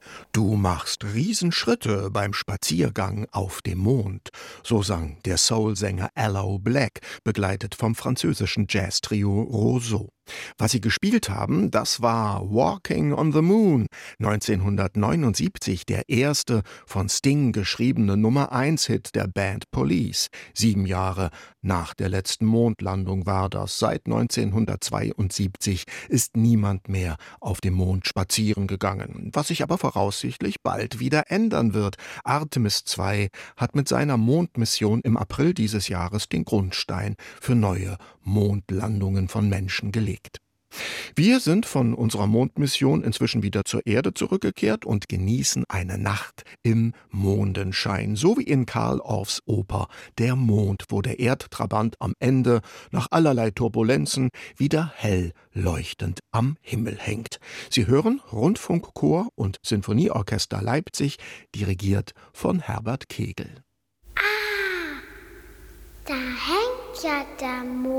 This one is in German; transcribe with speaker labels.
Speaker 1: Du machst Riesenschritte beim Spaziergang auf dem Mond, so sang der Soul-Sänger Aloe Blacc, begleitet vom französischen Jazz-Trio Roseau. Was sie gespielt haben, das war Walking on the Moon, 1979 der erste von Sting geschriebene Nummer-1-Hit der Band Police. 7 Jahre nach der letzten Mondlandung war das. Seit 1972 ist niemand mehr auf dem Mond spazieren gegangen, was sich aber voraussichtlich bald wieder ändern wird. Artemis II hat mit seiner Mondmission im April dieses Jahres den Grundstein für neue Mondlandungen von Menschen gelegt. Wir sind von unserer Mondmission inzwischen wieder zur Erde zurückgekehrt und genießen eine Nacht im Mondenschein, so wie in Carl Orffs Oper Der Mond, wo der Erdtrabant am Ende nach allerlei Turbulenzen wieder hell leuchtend am Himmel hängt. Sie hören Rundfunkchor und Sinfonieorchester Leipzig, dirigiert von Herbert Kegel.
Speaker 2: Da hängt ja der Mond.